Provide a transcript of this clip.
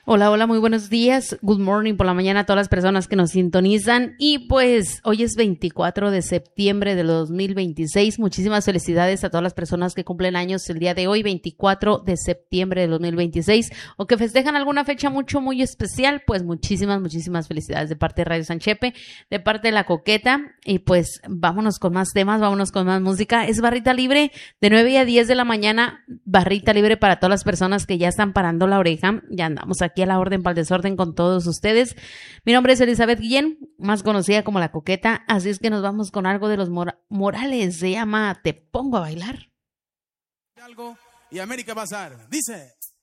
Hola, hola, muy buenos días. Good morning por la mañana a todas las personas que nos sintonizan. Y pues hoy es 24 de septiembre de 2026. Muchísimas felicidades a todas las personas que cumplen años el día de hoy, 24 de septiembre de 2026, o que festejan alguna fecha muy especial. Pues muchísimas felicidades de parte de Radio Sanchepe, de parte de La Coqueta. Y pues vámonos con más temas, vámonos con más música. Es barrita libre de 9 a 10 de la mañana, barrita libre para todas las personas que ya están parando la oreja. Ya andamos aquí a la orden para el desorden con todos ustedes. Mi nombre es Elizabeth Guillén, más conocida como La Coqueta, así es que nos vamos con algo de los Morales, se llama Te Pongo a Bailar. Algo y América Bazar, dice...